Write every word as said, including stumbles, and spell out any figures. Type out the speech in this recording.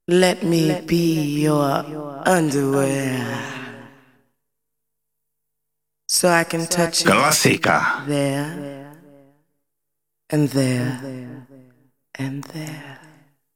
Let me be your underwear so I can touch you Classica. there and there and there.